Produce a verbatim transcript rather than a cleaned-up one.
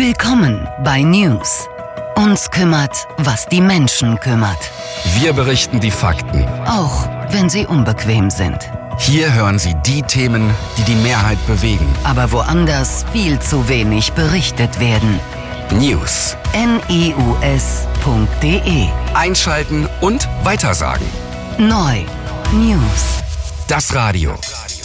Willkommen bei News. Uns kümmert, was die Menschen kümmert. Wir berichten die Fakten, Auch wenn sie unbequem sind. hier hören Sie die Themen, die die Mehrheit bewegen. Aber woanders viel zu wenig berichtet werden. News. news punkt de. Einschalten und weitersagen. Neu. News. Das Radio.